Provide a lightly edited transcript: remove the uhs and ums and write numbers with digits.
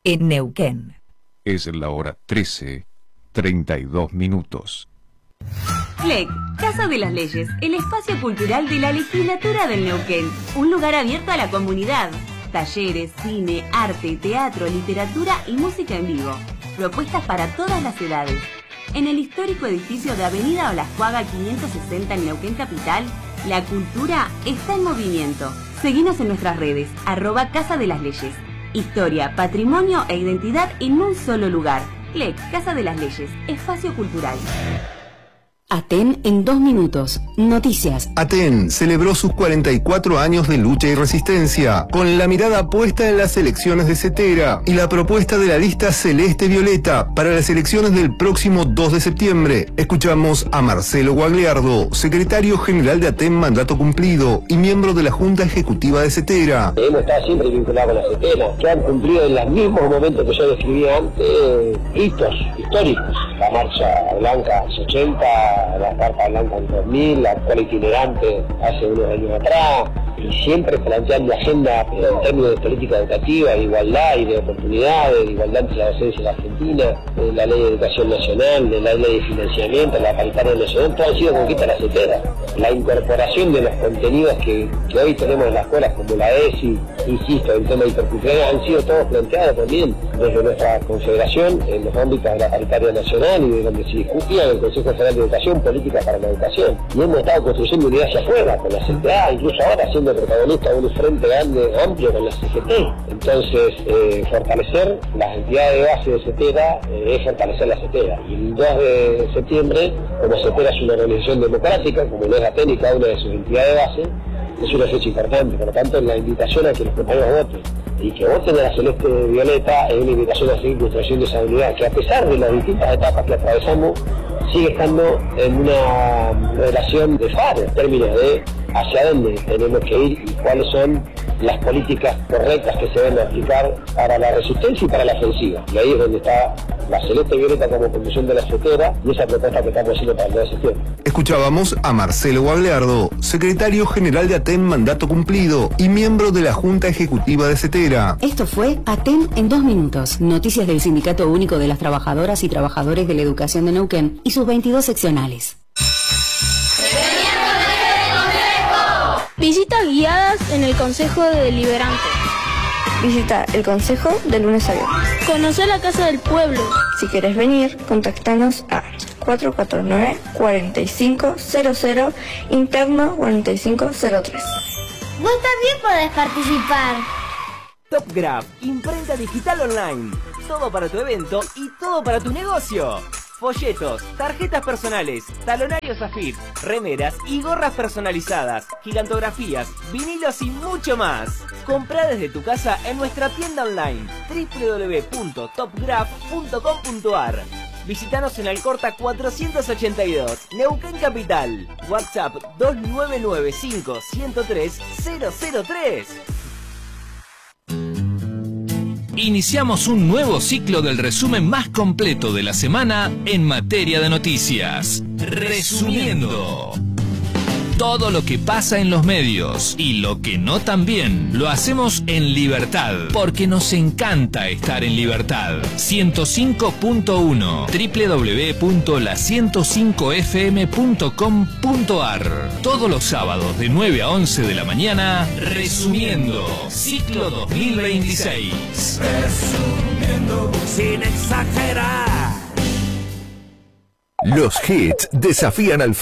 en Neuquén. Es la hora 13:32. CLEC, Casa de las Leyes, el espacio cultural de la legislatura del Neuquén. Un lugar abierto a la comunidad. Talleres, cine, arte, teatro, literatura y música en vivo. Propuestas para todas las edades. En el histórico edificio de Avenida Olascuaga 560 en Neuquén Capital, la cultura está en movimiento. Seguinos en nuestras redes, @Casa de las Leyes. Historia, patrimonio e identidad en un solo lugar. CLEC, Casa de las Leyes, espacio cultural. Aten en 2 minutos. Noticias. Aten celebró sus 44 años de lucha y resistencia, con la mirada puesta en las elecciones de Cetera y la propuesta de la lista celeste-violeta para las elecciones del próximo 2 de septiembre. Escuchamos a Marcelo Guagliardo, secretario general de Aten mandato cumplido y miembro de la Junta Ejecutiva de Cetera. Hemos estado siempre vinculados con la Cetera, que han cumplido en los mismos momentos que yo describía antes, hitos históricos. La Marcha Blanca en los 80, la Carta Blanca en 2000, la actual itinerante hace unos años atrás, y siempre planteando agenda en términos de política educativa, de igualdad y de oportunidades, de igualdad entre la docencia en la Argentina, de la ley de educación nacional, de la ley de financiamiento, la paritaria nacional, todo ha sido conquista de la Cetera. La incorporación de los contenidos que hoy tenemos en las escuelas, como la ESI, insisto, el tema intercultural, han sido todos planteados también desde nuestra confederación en los ámbitos de la paritaria nacional y de donde se discutía en el Consejo Federal de Educación, política para la educación. Y hemos estado construyendo unidad hacia afuera, con la CTA, incluso ahora siendo protagonista de un frente grande, amplio con la CGT. Entonces, fortalecer las entidades de base de Cetera es fortalecer la Cetera. Y el 2 de septiembre, como Cetera es una organización democrática, como lo es Aten y cada una de sus entidades de base, es una fecha importante. Por lo tanto, la invitación a que los compañeros voten y que voten a la celeste violeta es una invitación a seguir construyendo esa unidad que, a pesar de las distintas etapas que atravesamos, sigue estando en una relación de faro en términos de hacia dónde tenemos que ir y cuáles son las políticas correctas que se deben aplicar para la resistencia y para la ofensiva. Y ahí es donde está la celeste violeta como conclusión de la Cetera y esa propuesta que estamos haciendo para el 2 de septiembre. Escuchábamos a Marcelo Guagliardo, secretario general de Aten mandato cumplido y miembro de la Junta Ejecutiva de Cetera. Esto fue Aten en 2 minutos. Noticias del Sindicato Único de las Trabajadoras y Trabajadores de la Educación de Neuquén y sus 22 seccionales. Visitas guiadas en el Consejo Deliberante. Visita el Consejo de lunes a viernes. Conocer la Casa del Pueblo. Si querés venir, contactanos a 449-4500, interno 4503. Vos también podés participar. Top Graph, imprenta digital online. Todo para tu evento y todo para tu negocio. Folletos, tarjetas personales, talonarios Zafir, remeras y gorras personalizadas, gigantografías, vinilos y mucho más. Comprá desde tu casa en nuestra tienda online www.topgraph.com.ar. Visítanos en Alcorta 482, Neuquén Capital. WhatsApp 2995 103 003. Iniciamos un nuevo ciclo del resumen más completo de la semana en materia de noticias. Resumiendo. Todo lo que pasa en los medios y lo que no también lo hacemos en libertad, porque nos encanta estar en libertad. 105.1 www.la105fm.com.ar. Todos los sábados de 9 a 11 de la mañana, Resumiendo, ciclo 2026. Resumiendo sin exagerar. Los hits desafían al